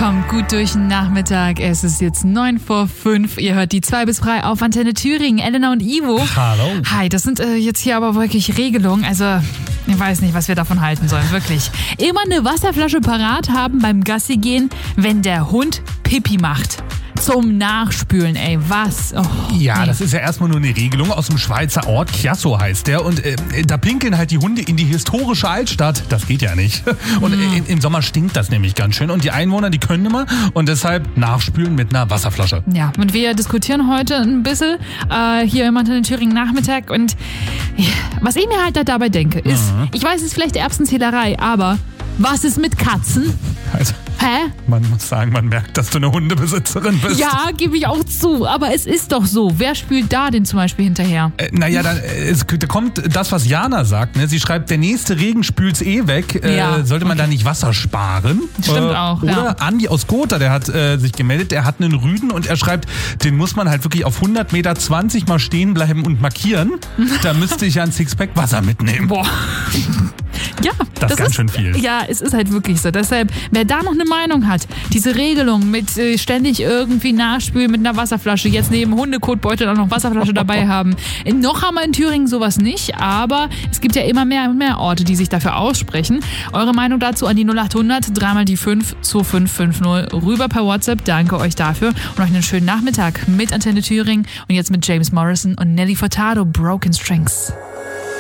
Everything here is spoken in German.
Kommt gut durch den Nachmittag. Es ist jetzt 5:09. Ihr hört die 2 bis 3 auf Antenne Thüringen. Elena und Ivo. Hallo. Hi, das sind jetzt hier aber wirklich Regelungen. Also, ich weiß nicht, was wir davon halten sollen. Wirklich. Immer eine Wasserflasche parat haben beim Gassi gehen, wenn der Hund Pipi macht. Zum Nachspülen, ey, was? Oh, ja, nee. Das ist ja erstmal nur eine Regelung aus dem Schweizer Ort. Chiasso heißt der. Und da pinkeln halt die Hunde in die historische Altstadt. Das geht ja nicht. Und im Sommer stinkt das nämlich ganz schön. Und die Einwohner, die können immer. Und deshalb nachspülen mit einer Wasserflasche. Ja, und wir diskutieren heute ein bisschen hier im Antenne Thüringen Nachmittag. Und was ich mir halt dabei denke, ist, ich weiß, es ist vielleicht Erbsenzählerei, aber was ist mit Katzen? Also, Hä? man muss sagen, man merkt, dass du eine Hundebesitzerin bist. Ja, gebe ich auch zu. Aber es ist doch so. Wer spült da denn zum Beispiel hinterher? Da kommt das, was Jana sagt. Ne? Sie schreibt, der nächste Regen spült's weg. Sollte man da nicht Wasser sparen? Stimmt auch, ja. Oder Andi aus Gotha, der hat sich gemeldet, der hat einen Rüden und er schreibt, den muss man halt wirklich auf 100 Meter 20 Mal stehen bleiben und markieren. Da müsste ich ja ein Sixpack Wasser mitnehmen. Boah. Ja, das ist ganz schön viel. Ja, es ist halt wirklich so. Deshalb, wer da noch eine Meinung hat, diese Regelung mit ständig irgendwie nachspülen mit einer Wasserflasche, jetzt neben Hundekotbeutel auch noch Wasserflasche dabei haben. Noch haben wir in Thüringen sowas nicht, aber es gibt ja immer mehr und mehr Orte, die sich dafür aussprechen. Eure Meinung dazu an die 0800 3 die 5 2550 rüber per WhatsApp. Danke euch dafür und euch einen schönen Nachmittag mit Antenne Thüringen und jetzt mit James Morrison und Nelly Furtado, Broken Strings.